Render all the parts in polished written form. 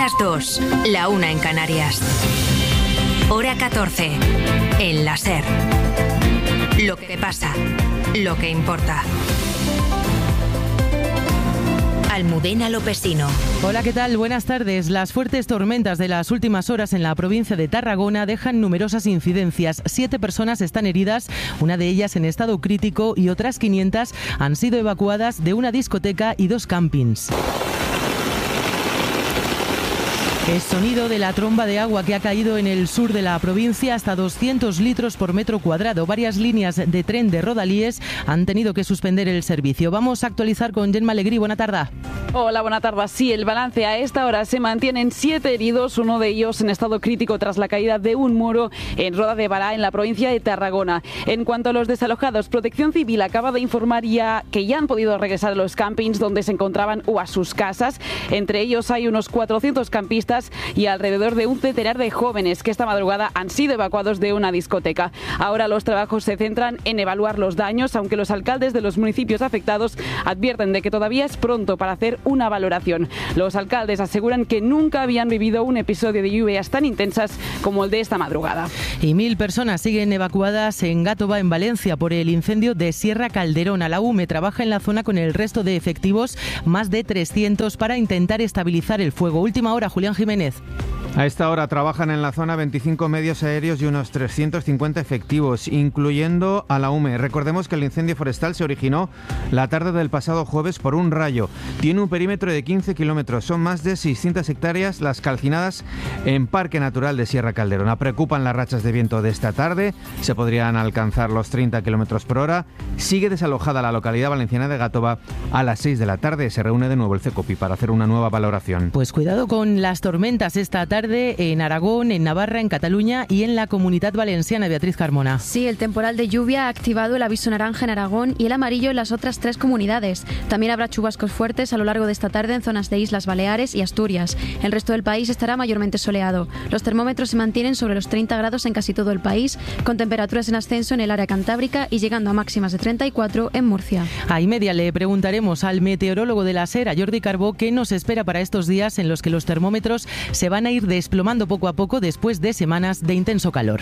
las 2, la 1 en Canarias. Hora 14, en la SER. Lo que pasa, lo que importa. Almudena Lopesino. Hola, ¿qué tal? Buenas tardes. Las fuertes tormentas de las últimas horas en la provincia de Tarragona dejan numerosas incidencias. 7 personas están heridas, una de ellas en estado crítico, y otras 500 han sido evacuadas de una discoteca y 2 campings. El sonido de la tromba de agua que ha caído en el sur de la provincia, hasta 200 litros por metro cuadrado. Varias líneas de tren de Rodalies han tenido que suspender el servicio. Vamos a actualizar con Gemma Alegrí. Buena tarde. Hola, buena tarde. Sí, el balance a esta hora se mantienen 7 heridos, uno de ellos en estado crítico tras la caída de un muro en Roda de Bará, en la provincia de Tarragona. En cuanto a los desalojados, Protección Civil acaba de informar ya que ya han podido regresar a los campings donde se encontraban o a sus casas. Entre ellos hay unos 400 campistas y alrededor de un centenar de jóvenes que esta madrugada han sido evacuados de una discoteca. Ahora los trabajos se centran en evaluar los daños, aunque los alcaldes de los municipios afectados advierten de que todavía es pronto para hacer una valoración. Los alcaldes aseguran que nunca habían vivido un episodio de lluvias tan intensas como el de esta madrugada. Y 1.000 personas siguen evacuadas en Gàtova, en Valencia, por el incendio de Sierra Calderona. La UME trabaja en la zona con el resto de efectivos, más de 300, para intentar estabilizar el fuego. Última hora, Julián Jiménez. A esta hora trabajan en la zona 25 medios aéreos y unos 350 efectivos, incluyendo a la UME. Recordemos que el incendio forestal se originó la tarde del pasado jueves por un rayo. Tiene un perímetro de 15 kilómetros. Son más de 600 hectáreas las calcinadas en Parque Natural de Sierra Calderona. Preocupan las rachas de viento de esta tarde. Se podrían alcanzar los 30 kilómetros por hora. Sigue desalojada la localidad valenciana de Gàtova. A las 6 de la tarde se reúne de nuevo el CECOPI para hacer una nueva valoración. Pues cuidado con las tormentas esta tarde en Aragón, en Navarra, en Cataluña y en la Comunidad Valenciana. Beatriz Carmona. Sí, el temporal de lluvia ha activado el aviso naranja en Aragón y el amarillo en las otras 3 comunidades. También habrá chubascos fuertes a lo largo de esta tarde en zonas de Islas Baleares y Asturias. El resto del país estará mayormente soleado. Los termómetros se mantienen sobre los 30 grados en casi todo el país, con temperaturas en ascenso en el área cantábrica y llegando a máximas de 34 en Murcia. A 1:30 le preguntaremos al meteorólogo de la SER, a Jordi Carbó, qué nos espera para estos días en los que los termómetros se van a ir desplomando poco a poco después de semanas de intenso calor.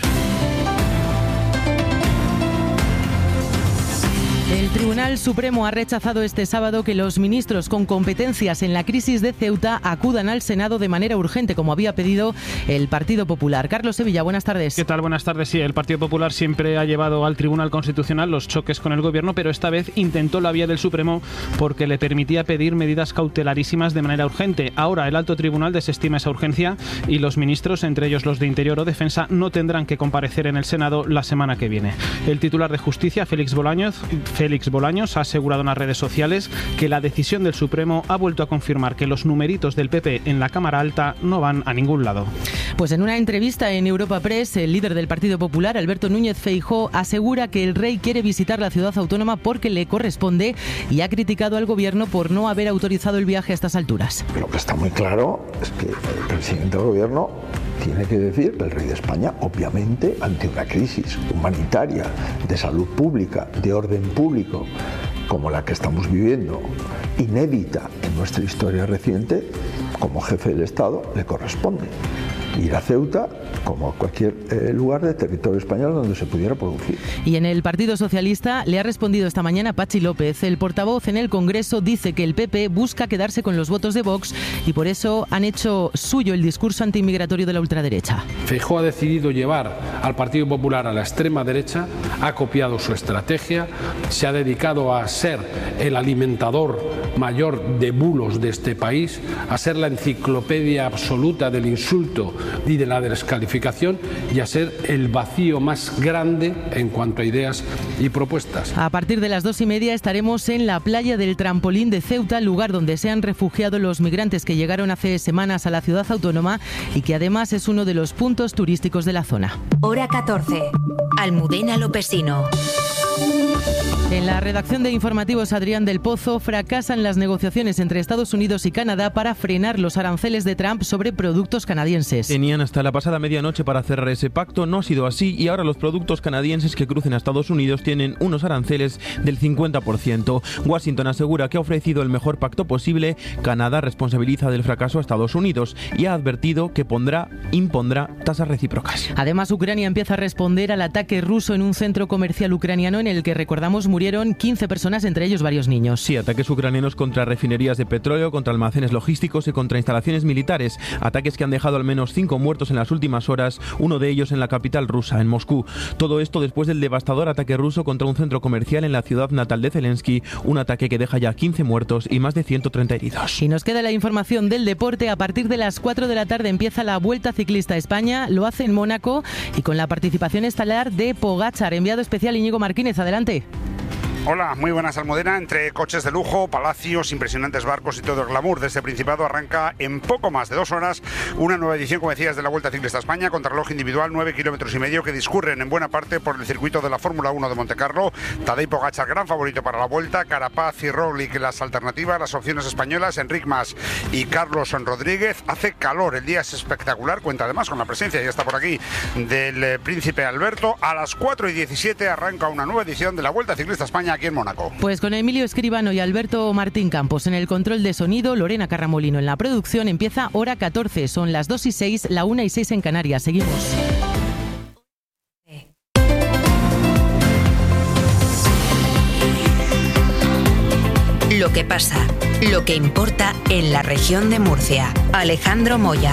El Tribunal Supremo ha rechazado este sábado que los ministros con competencias en la crisis de Ceuta acudan al Senado de manera urgente, como había pedido el Partido Popular. Carlos Sevilla, buenas tardes. ¿Qué tal? Buenas tardes. Sí, el Partido Popular siempre ha llevado al Tribunal Constitucional los choques con el Gobierno, pero esta vez intentó la vía del Supremo porque le permitía pedir medidas cautelarísimas de manera urgente. Ahora el Alto Tribunal desestima esa urgencia y los ministros, entre ellos los de Interior o Defensa, no tendrán que comparecer en el Senado la semana que viene. El titular de Justicia, Félix Bolaños, ha asegurado en las redes sociales que la decisión del Supremo ha vuelto a confirmar que los numeritos del PP en la Cámara Alta no van a ningún lado. Pues en una entrevista en Europa Press, el líder del Partido Popular, Alberto Núñez Feijóo, asegura que el rey quiere visitar la ciudad autónoma porque le corresponde y ha criticado al Gobierno por no haber autorizado el viaje a estas alturas. Lo que está muy claro es que el presidente del Gobierno tiene que decir que el rey de España, obviamente, ante una crisis humanitaria, de salud pública, de orden público, como la que estamos viviendo, inédita en nuestra historia reciente, como jefe del Estado, le corresponde ir a Ceuta como a cualquier lugar del territorio español donde se pudiera producir. Y en el Partido Socialista le ha respondido esta mañana Patxi López. El portavoz en el Congreso dice que el PP busca quedarse con los votos de Vox y por eso han hecho suyo el discurso antiinmigratorio de la ultraderecha. Feijóo ha decidido llevar al Partido Popular a la extrema derecha, ha copiado su estrategia, se ha dedicado a ser el alimentador mayor de bulos de este país, a ser la enciclopedia absoluta del insulto y de la descalificación y a ser el vacío más grande en cuanto a ideas y propuestas. A partir de las 2:30 estaremos en la playa del Trampolín de Ceuta, lugar donde se han refugiado los migrantes que llegaron hace semanas a la ciudad autónoma y que además es uno de los puntos turísticos de la zona. Hora 14. Almudena Lopesino. En la redacción de Informativos, Adrián del Pozo, fracasan las negociaciones entre Estados Unidos y Canadá para frenar los aranceles de Trump sobre productos canadienses. Tenían hasta la pasada medianoche para cerrar ese pacto, no ha sido así y ahora los productos canadienses que crucen a Estados Unidos tienen unos aranceles del 50%. Washington asegura que ha ofrecido el mejor pacto posible. Canadá responsabiliza del fracaso a Estados Unidos y ha advertido que impondrá tasas recíprocas. Además, Ucrania empieza a responder al ataque ruso en un centro comercial ucraniano en el que, recordamos, murieron 15 personas, entre ellos varios niños. Sí, ataques ucranianos contra refinerías de petróleo, contra almacenes logísticos y contra instalaciones militares. Ataques que han dejado al menos 5 muertos en las últimas horas, uno de ellos en la capital rusa, en Moscú. Todo esto después del devastador ataque ruso contra un centro comercial en la ciudad natal de Zelensky, un ataque que deja ya 15 muertos y más de 130 heridos. Y nos queda la información del deporte. A partir de las 4 de la tarde empieza la Vuelta Ciclista a España, lo hace en Mónaco y con la participación estelar de Pogačar. Enviado especial Íñigo Martínez, adelante. Hola, muy buenas, Almudena. Entre coches de lujo, palacios, impresionantes barcos y todo el glamour de este Principado arranca en poco más de 2 horas una nueva edición, como decías, de la Vuelta Ciclista a España, contrarreloj individual, 9,5 kilómetros que discurren en buena parte por el circuito de la Fórmula 1 de Montecarlo. Tadej Pogačar, gran favorito para la Vuelta, Carapaz y Roglic las alternativas, las opciones españolas, Enric Mas y Carlos Rodríguez. Hace calor, el día es espectacular, cuenta además con la presencia, ya está por aquí, del Príncipe Alberto. A las 4:17 arranca una nueva edición de la Vuelta Ciclista a España aquí en Mónaco. Pues con Emilio Escribano y Alberto Martín Campos en el control de sonido, Lorena Carramolino en la producción, empieza hora 14, son las 2:06, la 1:06 en Canarias. Seguimos. Lo que pasa, lo que importa en la región de Murcia. Alejandro Moya.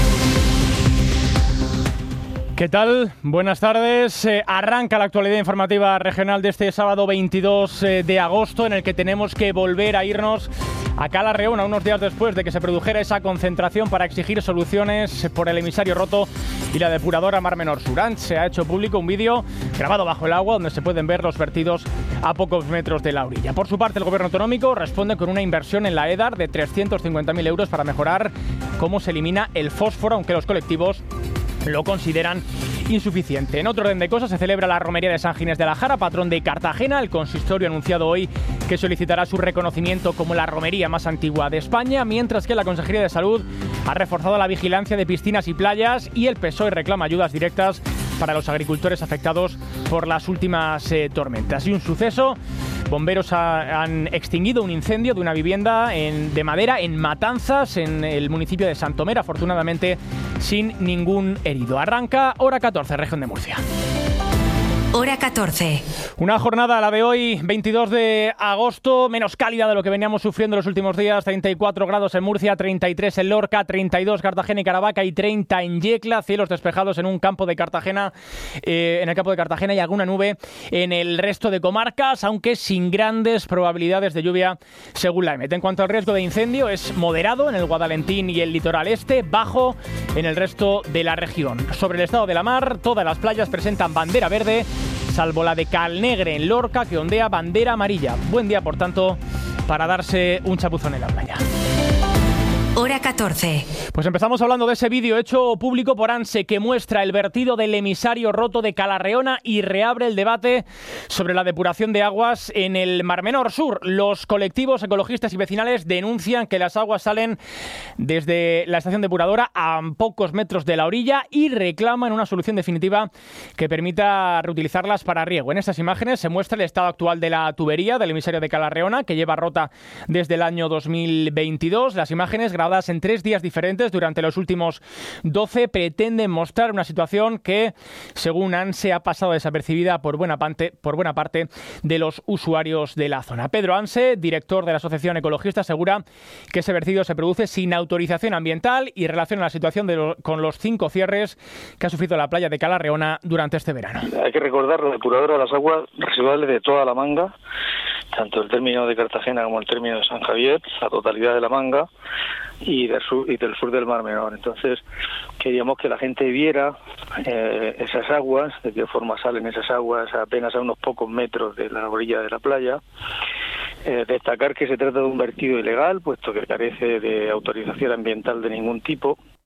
¿Qué tal? Buenas tardes. Arranca la actualidad informativa regional de este sábado 22 de agosto, en el que tenemos que volver a irnos a Cala Reona, unos días después de que se produjera esa concentración para exigir soluciones por el emisario roto y la depuradora Mar Menor Sur. Se ha hecho público un vídeo grabado bajo el agua donde se pueden ver los vertidos a pocos metros de la orilla. Por su parte, el gobierno autonómico responde con una inversión en la EDAR de 350.000 euros para mejorar cómo se elimina el fósforo, aunque los colectivos lo consideran insuficiente. En otro orden de cosas, se celebra la romería de San Ginés de la Jara, patrón de Cartagena. El consistorio ha anunciado hoy que solicitará su reconocimiento como la romería más antigua de España, mientras que la Consejería de Salud ha reforzado la vigilancia de piscinas y playas y el PSOE reclama ayudas directas para los agricultores afectados por las últimas tormentas. Y un suceso: bomberos han extinguido un incendio de una vivienda de madera en Matanzas, en el municipio de Santomera, afortunadamente sin ningún herido. Arranca hora 14, región de Murcia. Hora 14. Una jornada, la de hoy, 22 de agosto, menos cálida de lo que veníamos sufriendo los últimos días. 34 grados en Murcia, 33 en Lorca, 32 Cartagena y Caravaca y 30 en Yecla. Cielos despejados en un campo de Cartagena, en el campo de Cartagena, y alguna nube en el resto de comarcas, aunque sin grandes probabilidades de lluvia según la EMET. En cuanto al riesgo de incendio, es moderado en el Guadalentín y el litoral este, bajo en el resto de la región. Sobre el estado de la mar, todas las playas presentan bandera verde, salvo la de Calnegre en Lorca, que ondea bandera amarilla. Buen día, por tanto, para darse un chapuzón en la playa. Hora 14. Pues empezamos hablando de ese vídeo hecho público por ANSE que muestra el vertido del emisario roto de Cala Reona y reabre el debate sobre la depuración de aguas en el Mar Menor Sur. Los colectivos ecologistas y vecinales denuncian que las aguas salen desde la estación depuradora a pocos metros de la orilla y reclaman una solución definitiva que permita reutilizarlas para riego. En estas imágenes se muestra el estado actual de la tubería del emisario de Cala Reona, que lleva rota desde el año 2022. Las imágenes, grabadas en 3 días diferentes durante los últimos 12, pretenden mostrar una situación que, según ANSE, ha pasado desapercibida por buena parte de los usuarios de la zona. Pedro Anse, director de la Asociación Ecologista, asegura que ese vertido se produce sin autorización ambiental y relaciona la situación con los 5 cierres que ha sufrido la playa de Cala Reona durante este verano. Hay que recordar la depuradora de las aguas residuales de toda la Manga, tanto el término de Cartagena como el término de San Javier, la totalidad de la Manga y del sur del Mar Menor. Entonces queríamos que la gente viera esas aguas, de qué forma salen esas aguas apenas a unos pocos metros de la orilla de la playa. Destacar que se trata de un vertido ilegal, puesto que carece de autorización ambiental de ningún tipo.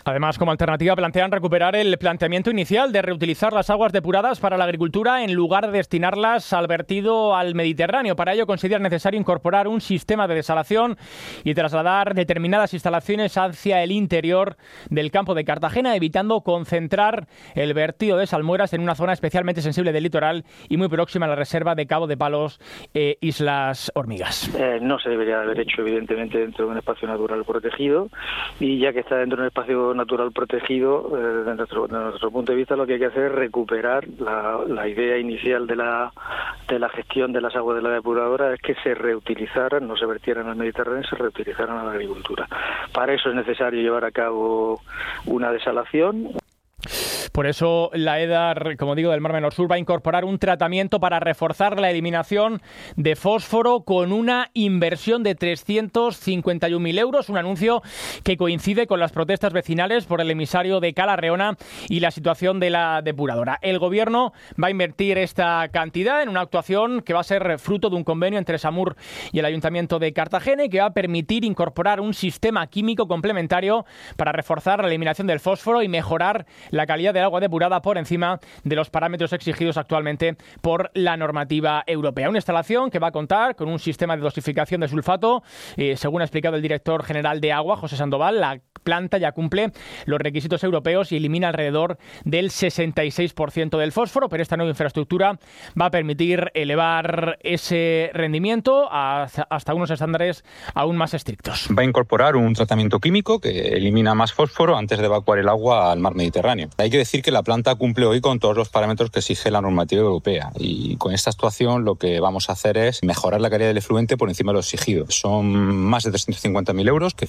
Además, como alternativa plantean recuperar el planteamiento inicial de reutilizar las aguas depuradas para la agricultura en lugar de destinarlas al vertido al Mediterráneo. Para ello consideran necesario incorporar un sistema de desalación y trasladar determinadas instalaciones hacia el interior del campo de Cartagena, evitando concentrar el vertido de salmueras en una zona especialmente sensible del litoral y muy próxima a la reserva de Cabo de Palos e Islas Hormigas. No se debería haber hecho, evidentemente, dentro de un espacio natural protegido, y ya que está dentro de un espacio natural protegido, desde nuestro punto de vista, lo que hay que hacer es recuperar la idea inicial de la gestión de las aguas de la depuradora, es que se reutilizaran, no se vertieran al Mediterráneo, se reutilizaran a la agricultura. Para eso es necesario llevar a cabo una desalación. Por eso la EDAR, como digo, del Mar Menor Sur va a incorporar un tratamiento para reforzar la eliminación de fósforo con una inversión de 351.000 euros, un anuncio que coincide con las protestas vecinales por el emisario de Cala Reona y la situación de la depuradora. El Gobierno va a invertir esta cantidad en una actuación que va a ser fruto de un convenio entre SAMUR y el Ayuntamiento de Cartagena y que va a permitir incorporar un sistema químico complementario para reforzar la eliminación del fósforo y mejorar la calidad del agua depurada por encima de los parámetros exigidos actualmente por la normativa europea. Una instalación que va a contar con un sistema de dosificación de sulfato. Según ha explicado el director general de Agua, José Sandoval, la planta ya cumple los requisitos europeos y elimina alrededor del 66% del fósforo, pero esta nueva infraestructura va a permitir elevar ese rendimiento hasta unos estándares aún más estrictos. Va a incorporar un tratamiento químico que elimina más fósforo antes de evacuar el agua al mar Mediterráneo. Hay que decir que la planta cumple hoy con todos los parámetros que exige la normativa europea, y con esta actuación lo que vamos a hacer es mejorar la calidad del efluente por encima de lo exigido. Son más de 350.000 euros que